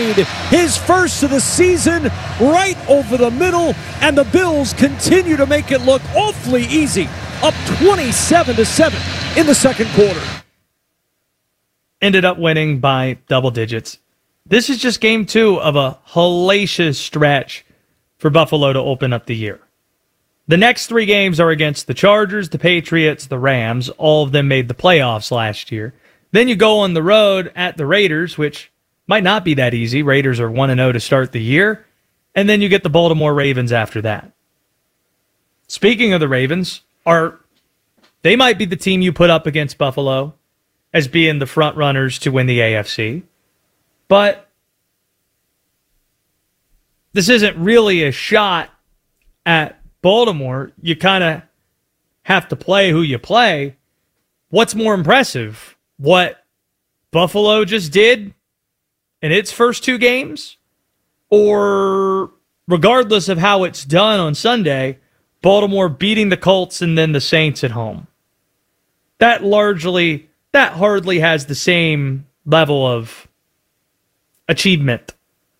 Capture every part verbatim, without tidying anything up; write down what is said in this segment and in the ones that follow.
made his first of the season right over the middle, and the Bills continue to make it look awfully easy, up twenty-seven to seven in the second quarter. Ended up winning by double digits. This is just game two of a hellacious stretch for Buffalo to open up the year. The next three games are against the Chargers, the Patriots, the Rams. All of them made the playoffs last year. Then you go on the road at the Raiders, which might not be that easy. Raiders are one and oh to start the year. And then you get the Baltimore Ravens after that. Speaking of the Ravens, are they might be the team you put up against Buffalo as being the front runners to win the A F C. But this isn't really a shot at Baltimore. You kind of have to play who you play. What's more impressive? What Buffalo just did in its first two games? Or, regardless of how it's done on Sunday, Baltimore beating the Colts and then the Saints at home? That largely, that hardly has the same level of achievement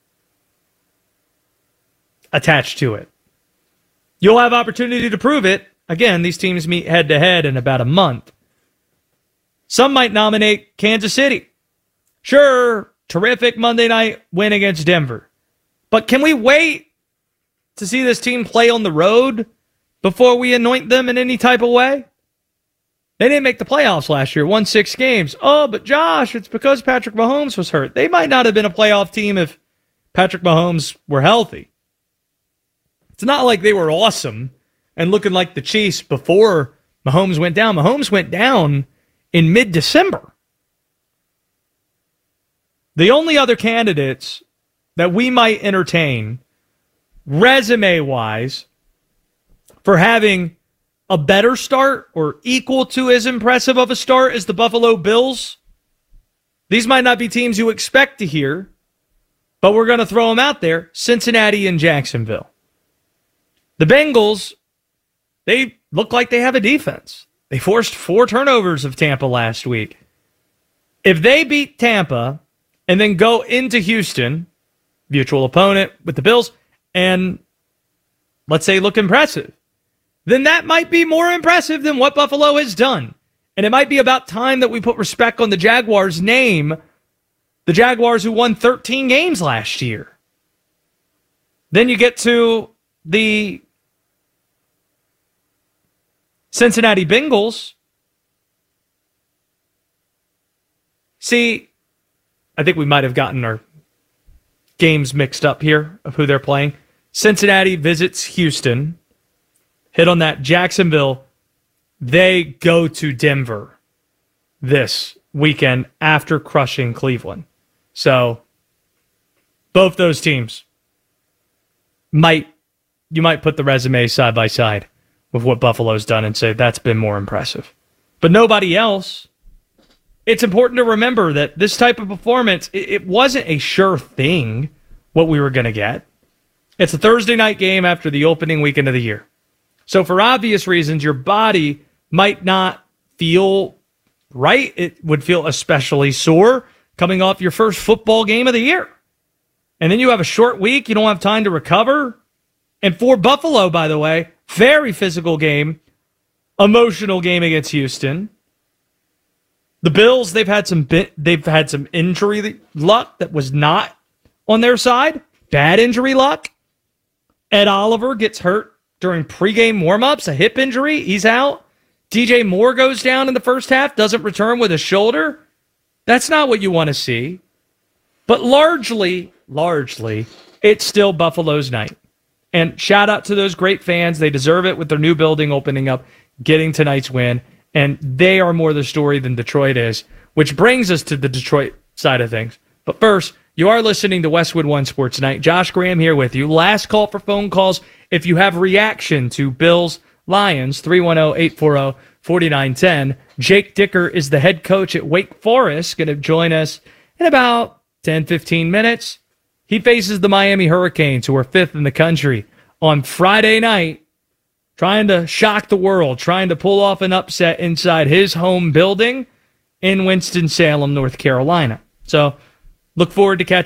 attached to it. You'll have opportunity to prove it. Again, these teams meet head-to-head in about a month. Some might nominate Kansas City. Sure, terrific Monday night win against Denver. But can we wait to see this team play on the road before we anoint them in any type of way? They didn't make the playoffs last year, won six games. Oh, but Josh, it's because Patrick Mahomes was hurt. They might not have been a playoff team if Patrick Mahomes were healthy. It's not like they were awesome and looking like the Chiefs before Mahomes went down. Mahomes went down in mid-December. The only other candidates that we might entertain, resume-wise, for having a better start or equal to as impressive of a start as the Buffalo Bills, these might not be teams you expect to hear, but we're going to throw them out there. Cincinnati and Jacksonville. The Bengals, they look like they have a defense. They forced four turnovers of Tampa last week. If they beat Tampa and then go into Houston, mutual opponent with the Bills, and let's say look impressive, then that might be more impressive than what Buffalo has done. And it might be about time that we put respect on the Jaguars' name, the Jaguars who won thirteen games last year. Then you get to the Cincinnati Bengals. See, I think we might have gotten our games mixed up here of who they're playing. Cincinnati visits Houston. Hit on that. Jacksonville, they go to Denver this weekend after crushing Cleveland. So, both those teams might, you might put the resume side by side with what Buffalo's done and say that's been more impressive. But nobody else. It's important to remember that this type of performance, it, it wasn't a sure thing what we were going to get. It's a Thursday night game after the opening weekend of the year. So for obvious reasons, your body might not feel right. It would feel especially sore coming off your first football game of the year. And then you have a short week. You don't have time to recover. And for Buffalo, by the way, very physical game, emotional game against Houston. The Bills, they've had some bit, they've had some injury luck that was not on their side. Bad injury luck. Ed Oliver gets hurt during pregame warmups, a hip injury. He's out. D J Moore goes down in the first half, doesn't return with a shoulder. That's not what you want to see. But largely, largely, it's still Buffalo's night. And shout out to those great fans. They deserve it with their new building opening up, getting tonight's win. And they are more the story than Detroit is, which brings us to the Detroit side of things. But first, you are listening to Westwood One Sports Night. Josh Graham here with you. Last call for phone calls. If you have reaction to Bills Lions, three one zero, eight four zero, four nine one zero. Jake Dicker is the head coach at Wake Forest, going to join us in about ten, fifteen minutes. He faces the Miami Hurricanes, who are fifth in the country, on Friday night, trying to shock the world, trying to pull off an upset inside his home building in Winston-Salem, North Carolina. So look forward to catching